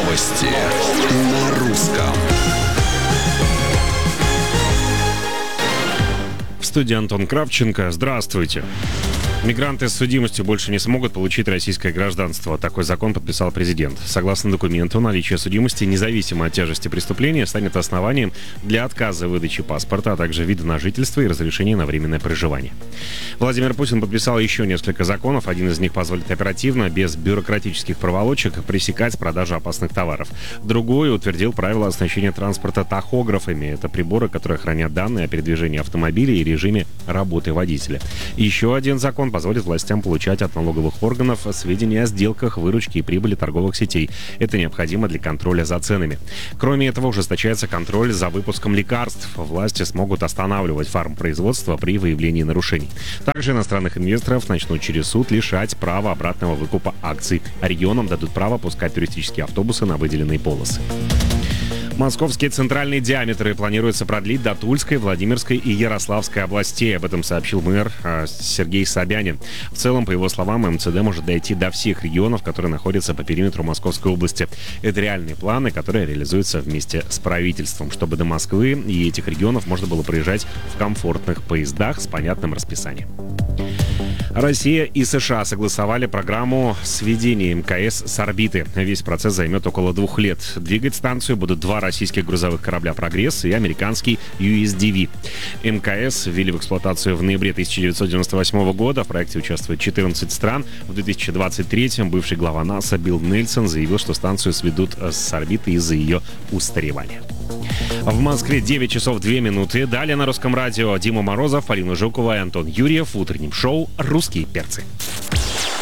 Новости на русском. В студии Антон Кравченко. Здравствуйте. Мигранты с судимостью больше не смогут получить российское гражданство. Такой закон подписал президент. Согласно документу, наличие судимости, независимо от тяжести преступления, станет основанием для отказа в выдаче паспорта, а также вида на жительство и разрешения на временное проживание. Владимир Путин подписал еще несколько законов. Один из них позволит оперативно, без бюрократических проволочек, пресекать продажу опасных товаров. Другой утвердил правила оснащения транспорта тахографами. Это приборы, которые хранят данные о передвижении автомобиля и режиме работы водителя. Еще один закон позволит властям получать от налоговых органов сведения о сделках, выручке и прибыли торговых сетей. Это необходимо для контроля за ценами. Кроме этого, ужесточается контроль за выпуском лекарств. Власти смогут останавливать фармпроизводство при выявлении нарушений. Также иностранных инвесторов начнут через суд лишать права обратного выкупа акций. А регионам дадут право пускать туристические автобусы на выделенные полосы. Московские центральные диаметры планируется продлить до Тульской, Владимирской и Ярославской областей. Об этом сообщил мэр Сергей Собянин. В целом, по его словам, МЦД может дойти до всех регионов, которые находятся по периметру Московской области. Это реальные планы, которые реализуются вместе с правительством, чтобы до Москвы и этих регионов можно было проезжать в комфортных поездах с понятным расписанием. Россия и США согласовали программу сведения МКС с орбиты. Весь процесс займет около 2 лет. Двигать станцию будут 2 российских грузовых корабля «Прогресс» и американский USDV. МКС ввели в эксплуатацию в ноябре 1998 года. В проекте участвует 14 стран. В 2023-м бывший глава НАСА Билл Нельсон заявил, что станцию сведут с орбиты из-за ее устаревания. В Москве 9 часов 2 минуты. Далее на русском радио Дима Морозов, Полина Жукова и Антон Юрьев в утреннем шоу «Русские перцы».